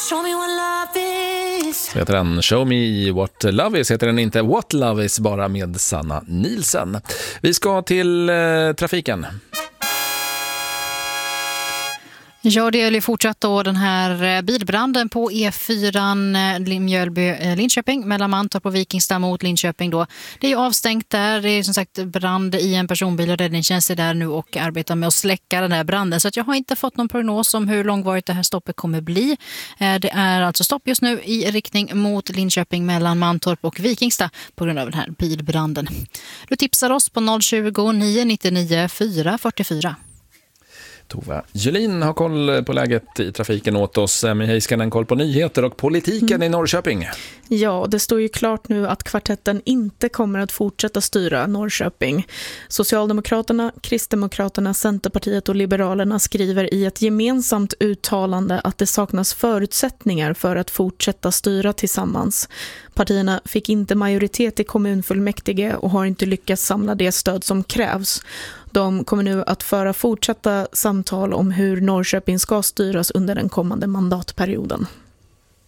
Show me what love is. Så heter den Show Me What Love Is, heter den inte What Love Is, bara med Sanna Nielsen. Vi ska till trafiken. Ja, det är fortsatt då den här bilbranden på E4 Mjölby-Linköping mellan Mantorp och Vikingstad mot Linköping då. Det är ju avstängt där. Det är som sagt brand i en personbil och räddningstjänst är där nu och arbetar med att släcka den här branden. Så att jag har inte fått någon prognos om hur långvarigt det här stoppet kommer bli. Det är alltså stopp just nu i riktning mot Linköping mellan Mantorp och Vikingstad på grund av den här bilbranden. Du tipsar oss på 020 999 444. Tova Julin har koll på läget i trafiken åt oss. Med Heiskanen koll på nyheter och politiken i Norrköping. Ja, det står ju klart nu att kvartetten inte kommer att fortsätta styra Norrköping. Socialdemokraterna, Kristdemokraterna, Centerpartiet och Liberalerna skriver i ett gemensamt uttalande att det saknas förutsättningar för att fortsätta styra tillsammans. Partierna fick inte majoritet i kommunfullmäktige och har inte lyckats samla det stöd som krävs. De kommer nu att föra fortsatta samtal om hur Norrköping ska styras under den kommande mandatperioden.